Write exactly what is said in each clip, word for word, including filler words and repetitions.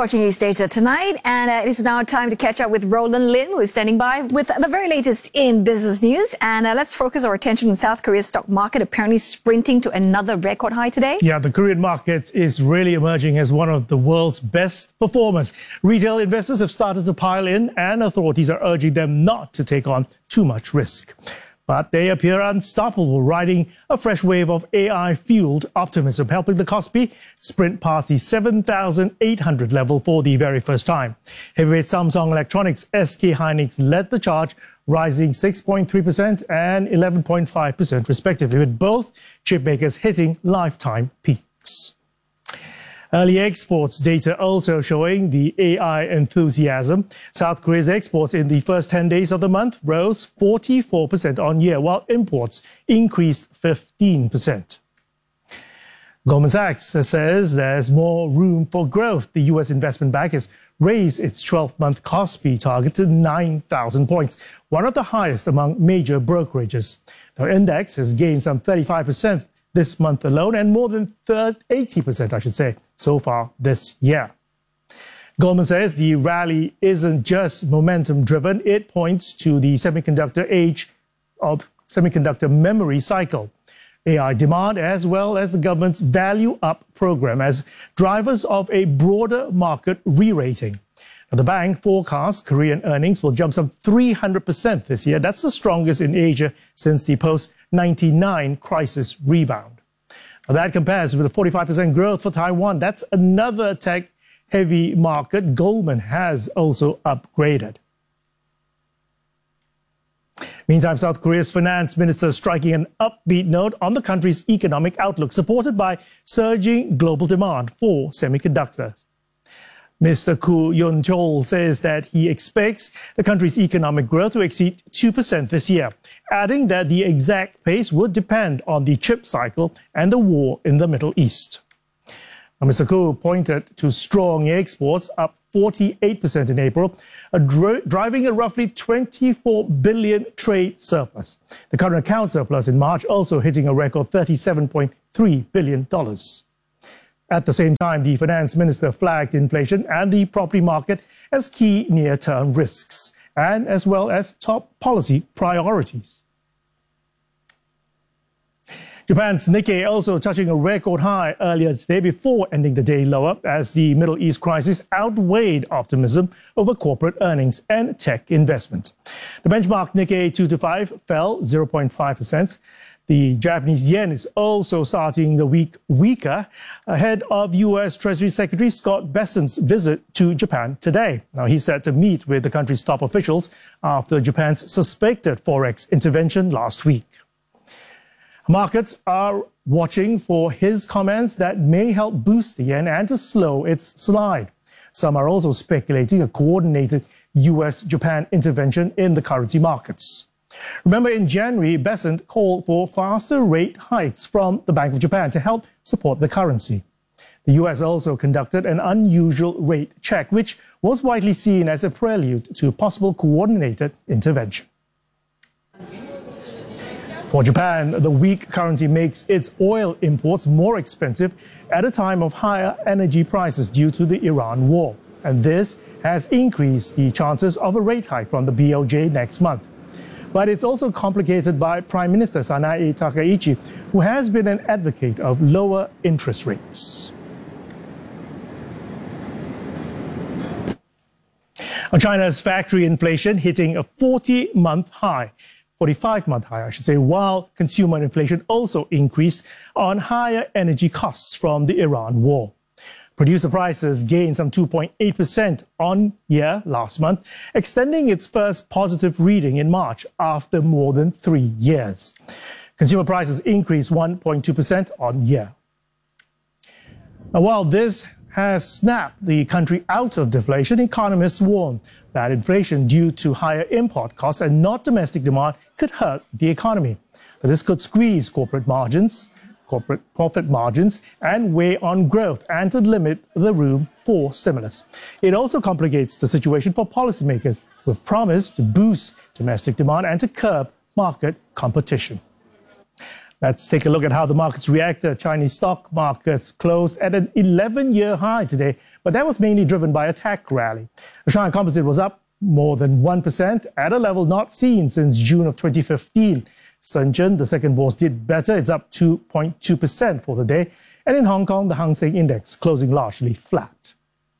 watching East Asia Tonight, and uh, it is now time to catch up with Roland Lim, who is standing by with the very latest in business news. And uh, let's focus our attention on South Korea's stock market, apparently sprinting to another record high today. Yeah, the Korean market is really emerging as one of the world's best performers. Retail investors have started to pile in, and authorities are urging them not to take on too much risk. But they appear unstoppable, riding a fresh wave of A I-fueled optimism, helping the Kospi sprint past the seven thousand eight hundred level for the very first time. Heavyweight Samsung Electronics, S K Hynix led the charge, rising six point three percent and eleven point five percent respectively, with both chip makers hitting lifetime peaks. Early exports data also showing the A I enthusiasm. South Korea's exports in the first ten days of the month rose forty-four percent on year, while imports increased fifteen percent. Goldman Sachs says there's more room for growth. The U S investment bank has raised its twelve-month Kospi target to nine thousand points, one of the highest among major brokerages. The index has gained some thirty-five percent this month alone, and more than eighty percent, I should say, so far this year. Goldman says the rally isn't just momentum driven, it points to the semiconductor age of semiconductor memory cycle, A I demand, as well as the government's Value Up program as drivers of a broader market re-rating. The bank forecasts Korean earnings will jump some three hundred percent this year. That's the strongest in Asia since the post ninety-nine crisis rebound. Now that compares with a forty-five percent growth for Taiwan. That's another tech-heavy market Goldman has also upgraded. Meantime, South Korea's finance minister is striking an upbeat note on the country's economic outlook, supported by surging global demand for semiconductors. Mister Koo Yoon-chol says that he expects the country's economic growth to exceed two percent this year, adding that the exact pace would depend on the chip cycle and the war in the Middle East. Now, Mister Koo pointed to strong exports, up forty-eight percent in April, a dri driving a roughly twenty-four billion trade surplus. The current account surplus in March also hitting a record thirty-seven point three billion dollars. At the same time, the finance minister flagged inflation and the property market as key near-term risks, and as well as top policy priorities. Japan's Nikkei also touching a record high earlier today before ending the day lower as the Middle East crisis outweighed optimism over corporate earnings and tech investment. The benchmark Nikkei two twenty-five fell zero point five percent. The Japanese yen is also starting the week weaker ahead of U S Treasury Secretary Scott Bessent's visit to Japan today. Now, he's set to meet with the country's top officials after Japan's suspected forex intervention last week. Markets are watching for his comments that may help boost the yen and to slow its slide. Some are also speculating a coordinated U S Japan intervention in the currency markets. Remember, in January, Bessent called for faster rate hikes from the Bank of Japan to help support the currency. The U S also conducted an unusual rate check, which was widely seen as a prelude to a possible coordinated intervention. For Japan, the weak currency makes its oil imports more expensive at a time of higher energy prices due to the Iran war. And this has increased the chances of a rate hike from the B O J next month. But it's also complicated by Prime Minister Sanae Takaichi, who has been an advocate of lower interest rates. China's factory inflation hitting a forty-month high, forty-five-month high, I should say, while consumer inflation also increased on higher energy costs from the Iran war. Producer prices gained some two point eight percent on year last month, extending its first positive reading in March after more than three years. Consumer prices increased one point two percent on year. Now, while this has snapped the country out of deflation, economists warn that inflation due to higher import costs and not domestic demand could hurt the economy. Now, this could squeeze corporate margins, corporate profit margins, and weigh on growth and to limit the room for stimulus. It also complicates the situation for policymakers who have promised to boost domestic demand and to curb market competition. Let's take a look at how the markets reacted. Chinese stock markets closed at an eleven-year high today, but that was mainly driven by a tech rally. The Shanghai Composite was up more than one percent at a level not seen since June of twenty fifteen. Shenzhen, the second bourse, did better. It's up two point two percent for the day. And in Hong Kong, the Hang Seng Index closing largely flat.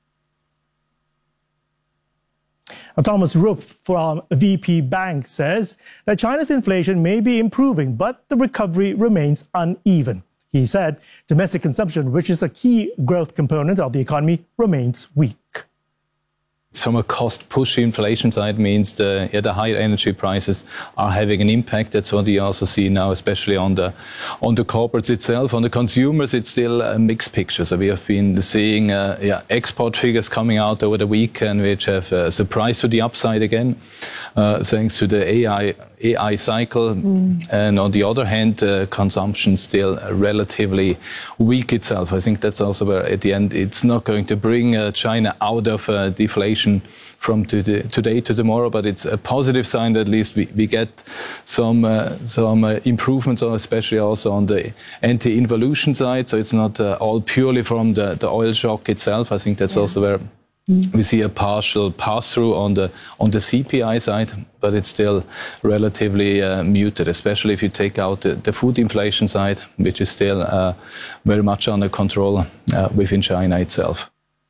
Now, Thomas Rupp from V P Bank says that China's inflation may be improving, but the recovery remains uneven. He said domestic consumption, which is a key growth component of the economy, remains weak. From a cost push inflation side means the, yeah, the higher energy prices are having an impact. That's what we also see now, especially on the on the corporates itself. On the consumers, it's still a mixed picture. So we have been seeing uh, yeah, export figures coming out over the weekend, which have uh, surprised to the upside again, uh, thanks to the A I A I cycle. Mm. And on the other hand, uh, consumption still relatively weak itself. I think that's also where at the end it's not going to bring uh, China out of uh, deflation from today, today to tomorrow, but it's a positive sign that at least we, we get some uh, some uh, improvements, especially also on the anti-involution side. So it's not uh, all purely from the, the oil shock itself. I think that's yeah. also where mm. we see a partial pass-through on the on the C P I side, but it's still relatively uh, muted, especially if you take out the, the food inflation side, which is still uh, very much under control uh, within China itself.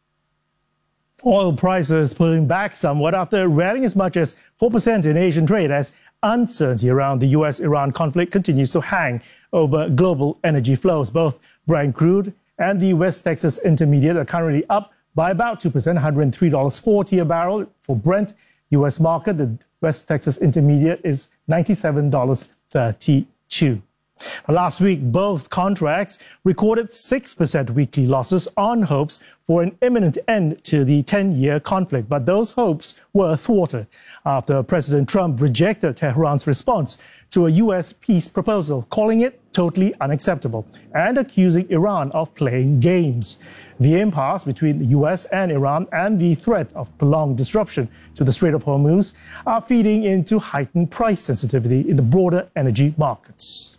Oil prices pulling back somewhat after rallying as much as four percent in Asian trade as uncertainty around the U S Iran conflict continues to hang over global energy flows. Both Brent crude and the West Texas Intermediate are currently up by about two percent, one hundred three dollars forty a barrel for Brent. U S market, the West Texas Intermediate is ninety-seven dollars thirty-two. Last week, both contracts recorded six percent weekly losses on hopes for an imminent end to the ten-year conflict. But those hopes were thwarted after President Trump rejected Tehran's response to a U S peace proposal, calling it totally unacceptable and accusing Iran of playing games. The impasse between the U S and Iran and the threat of prolonged disruption to the Strait of Hormuz are feeding into heightened price sensitivity in the broader energy markets.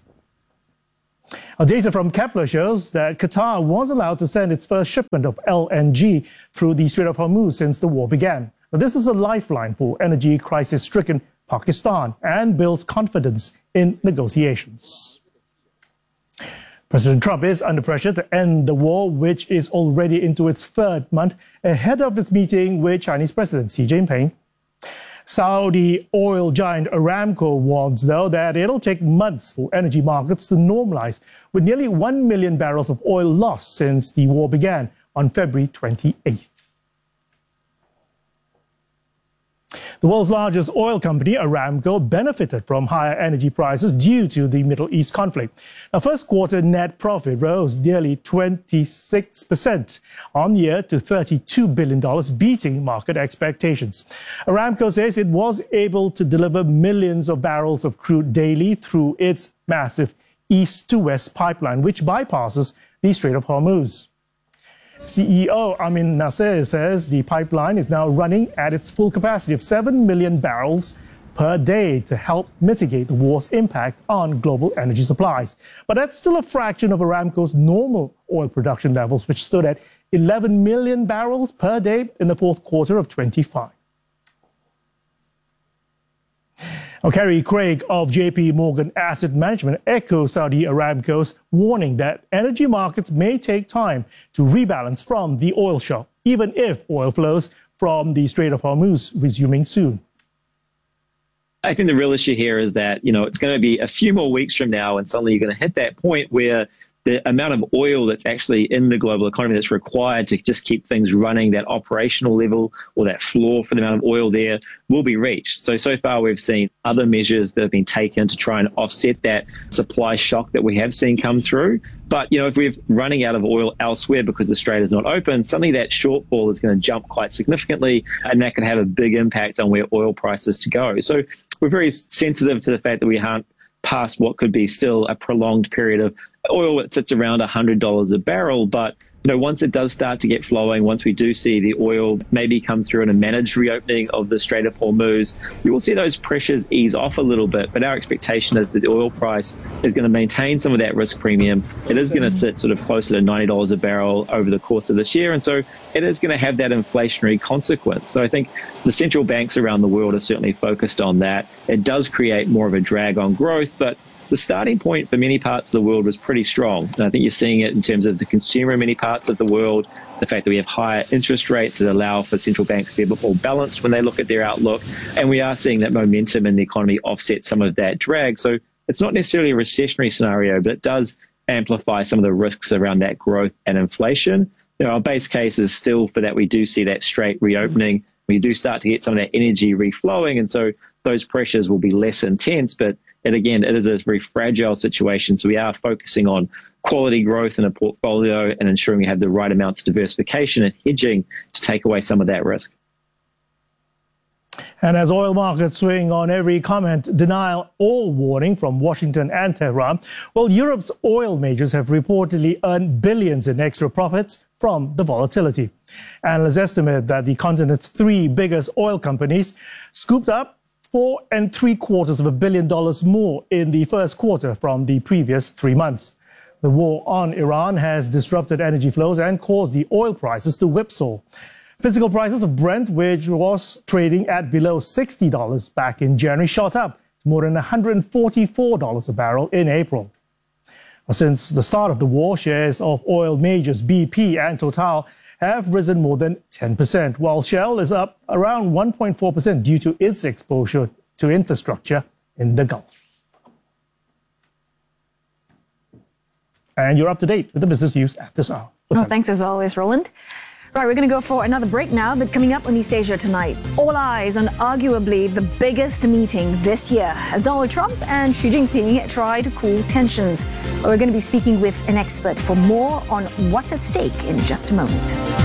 Our data from Kepler shows that Qatar was allowed to send its first shipment of L N G through the Strait of Hormuz since the war began. Now, this is a lifeline for energy crisis-stricken Pakistan and builds confidence in negotiations. President Trump is under pressure to end the war, which is already into its third month, ahead of his meeting with Chinese President Xi Jinping. Saudi oil giant Aramco warns, though, that it'll take months for energy markets to normalize, with nearly one million barrels of oil lost since the war began on February twenty-eighth. The world's largest oil company, Aramco, benefited from higher energy prices due to the Middle East conflict. Now, first quarter net profit rose nearly twenty-six percent on year to thirty-two billion dollars, beating market expectations. Aramco says it was able to deliver millions of barrels of crude daily through its massive east to west pipeline, which bypasses the Strait of Hormuz. C E O Amin Nasser says the pipeline is now running at its full capacity of seven million barrels per day to help mitigate the war's impact on global energy supplies. But that's still a fraction of Aramco's normal oil production levels, which stood at eleven million barrels per day in the fourth quarter of twenty-five. Now, Kerry Craig of J P Morgan Asset Management echoes Saudi Aramco's warning that energy markets may take time to rebalance from the oil shock, even if oil flows from the Strait of Hormuz resuming soon. I think the real issue here is that, you know, it's going to be a few more weeks from now and suddenly you're going to hit that point where the amount of oil that's actually in the global economy that's required to just keep things running, that operational level or that floor for the amount of oil there will be reached. So, so far we've seen other measures that have been taken to try and offset that supply shock that we have seen come through. But, you know, if we're running out of oil elsewhere because the strait is not open, suddenly that shortfall is going to jump quite significantly, and that can have a big impact on where oil prices to go. So we're very sensitive to the fact that we aren't past what could be still a prolonged period of oil that sits around one hundred dollars a barrel, but you know, once it does start to get flowing, once we do see the oil maybe come through in a managed reopening of the Strait of Hormuz, you will see those pressures ease off a little bit. But our expectation is that the oil price is going to maintain some of that risk premium. It is going to sit sort of closer to ninety dollars a barrel over the course of this year. And so it is going to have that inflationary consequence. So I think the central banks around the world are certainly focused on that. It does create more of a drag on growth, but the starting point for many parts of the world was pretty strong. And I think you're seeing it in terms of the consumer in many parts of the world, the fact that we have higher interest rates that allow for central banks to be a bit more balanced when they look at their outlook. And we are seeing that momentum in the economy offset some of that drag. So it's not necessarily a recessionary scenario, but it does amplify some of the risks around that growth and inflation. You know, our base case is still for that we do see that straight reopening. We do start to get some of that energy reflowing. And so those pressures will be less intense, but and again, it is a very fragile situation. So we are focusing on quality growth in a portfolio and ensuring we have the right amounts of diversification and hedging to take away some of that risk. And as oil markets swing on every comment, denial or warning from Washington and Tehran, well, Europe's oil majors have reportedly earned billions in extra profits from the volatility. Analysts estimate that the continent's three biggest oil companies scooped up four and three quarters of a billion dollars more in the first quarter from the previous three months. The war on Iran has disrupted energy flows and caused the oil prices to whipsaw. Physical prices of Brent, which was trading at below sixty dollars back in January, shot up to more than one hundred forty-four dollars a barrel in April. Since the start of the war, shares of oil majors B P and Total have risen more than ten percent, while Shell is up around one point four percent due to its exposure to infrastructure in the Gulf. And you're up to date with the business news at this hour. Well, thanks as always, Roland. Right, we're going to go for another break now, but coming up on East Asia tonight, all eyes on arguably the biggest meeting this year as Donald Trump and Xi Jinping try to cool tensions. We're going to be speaking with an expert for more on what's at stake in just a moment.